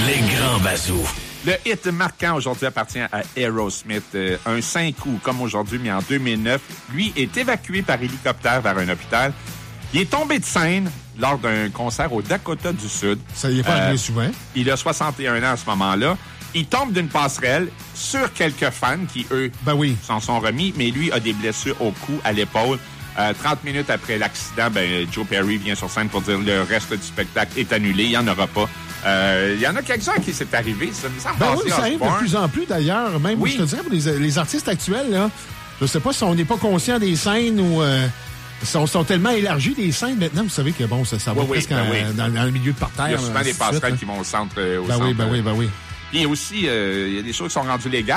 Les grands bazous. Le hit marquant aujourd'hui appartient à Aerosmith. Un 5 coups, comme aujourd'hui, mais en 2009. Lui est évacué par hélicoptère vers un hôpital. Il est tombé de scène lors d'un concert au Dakota du Sud. Ça y est pas arrivé souvent. Il a 61 ans à ce moment-là. Il tombe d'une passerelle sur quelques fans qui, eux, s'en sont remis, mais lui a des blessures au cou, à l'épaule. 30 minutes après l'accident, Joe Perry vient sur scène pour dire le reste du spectacle est annulé, il n'y en aura pas. Il y en a quelques-uns qui s'est arrivé, ça me semble oui, ça arrive de plus en plus d'ailleurs. Même, je te dirais, pour les artistes actuels, là, je sais pas si on n'est pas conscient des scènes ou sont tellement élargis des scènes maintenant. Vous savez que bon, ça va presque dans le milieu de parterre. Il y a souvent des passerelles qui vont au centre. Oui. Puis aussi, il y a des choses qui sont rendues légales.